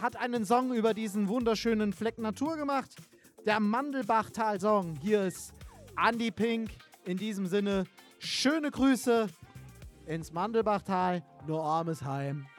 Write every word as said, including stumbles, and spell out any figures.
hat einen Song über diesen wunderschönen Fleck Natur gemacht. Der Mandelbachtal-Song. Hier ist Andy Pink. In diesem Sinne, schöne Grüße ins Mandelbachtal, nur armes Heim.